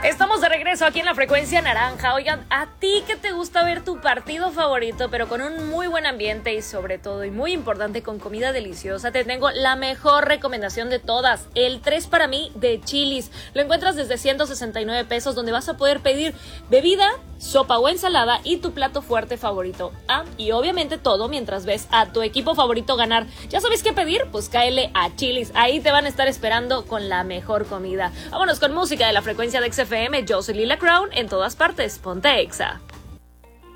Estamos de regreso aquí en la Frecuencia Naranja. Oigan, a ti que te gusta ver tu partido favorito, pero con un muy buen ambiente y sobre todo, y muy importante, con comida deliciosa, te tengo la mejor recomendación de todas, el 3 para mí de Chili's. Lo encuentras desde 169 pesos, donde vas a poder pedir bebida, sopa o ensalada y tu plato fuerte favorito. Y obviamente todo mientras ves a tu equipo favorito ganar. ¿Ya sabes qué pedir? Pues cáele a Chili's. Ahí te van a estar esperando con la mejor comida. Vámonos con música de la Frecuencia de XFM. Yo soy Lila Crown, en todas partes. Ponte Exa.